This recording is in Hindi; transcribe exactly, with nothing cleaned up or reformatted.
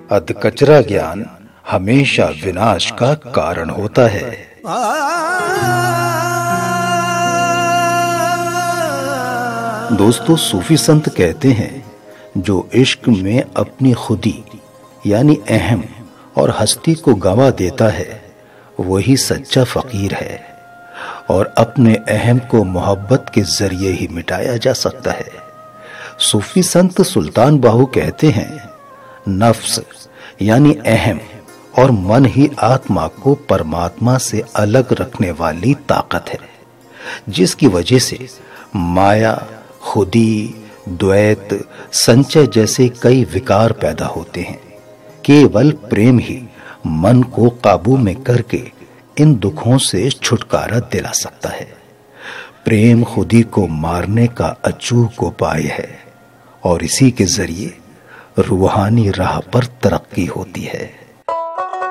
अधकचरा ज्ञान हमेशा विनाश का कारण होता है। दोस्तों, सूफी संत कहते हैं, जो इश्क में अपनी खुदी यानी अहम और हस्ती को गंवा देता है वही सच्चा फकीर है, और अपने अहम को मोहब्बत के जरिए ही मिटाया जा सकता है। सूफी संत सुल्तान बाहू कहते हैं, नफ्स यानी अहम और मन ही आत्मा को परमात्मा से अलग रखने वाली ताकत है, जिसकी वजह से माया, खुदी, द्वैत, संचय जैसे कई विकार पैदा होते हैं। केवल प्रेम ही मन को काबू में करके इन दुखों से छुटकारा दिला सकता है। प्रेम खुदी को मारने का अचूक उपाय है, और इसी के जरिए रूहानी राह पर तरक्की होती है।